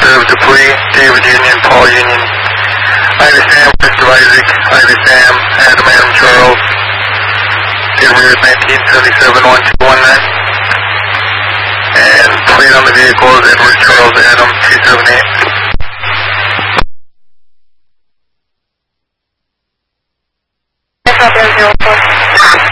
Serve Dupuy, David Union, Paul Union, Ivy Sam, Mr. Isaac, Ivy Sam, Adam Charles, February 1977-1219. And plate on the vehicle is Edward Charles Adam 278.